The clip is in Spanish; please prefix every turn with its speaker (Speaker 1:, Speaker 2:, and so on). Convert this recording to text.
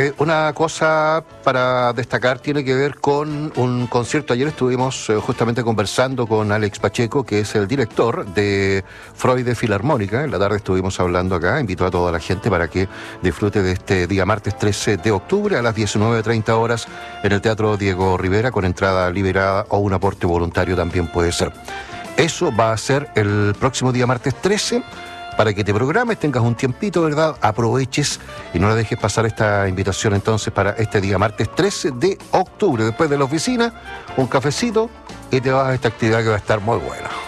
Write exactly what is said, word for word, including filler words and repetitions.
Speaker 1: Eh, una cosa para destacar tiene que ver con un concierto. Ayer estuvimos eh, justamente conversando con Alex Pacheco, que es el director de Freud de Filarmónica. En la tarde estuvimos hablando acá, invito a toda la gente para que disfrute de este día martes trece de octubre a las diecinueve treinta horas en el Teatro Diego Rivera, con entrada liberada o un aporte voluntario también puede ser. Eso va a ser el próximo día martes trece. Para que te programes, tengas un tiempito, ¿verdad? Aproveches y no la dejes pasar esta invitación entonces para este día martes trece de octubre. Después de la oficina, un cafecito y te vas a esta actividad que va a estar muy buena.